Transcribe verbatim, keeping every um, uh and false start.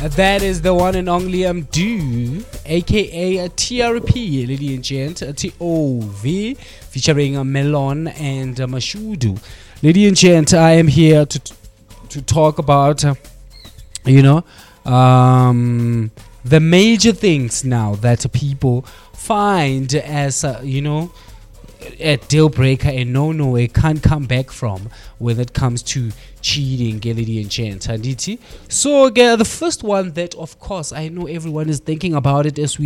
That is the one and only um Do, aka T R P, lady and gent, T O V, featuring uh, Melon and uh, Mashudu. Lady and gent, I am here to to talk about, uh, you know, um, the major things now that people find as, uh, you know, a deal breaker and no no it can't come back from when it comes to cheating, lady and gent. So uh, the first one that of course I know everyone is thinking about it as we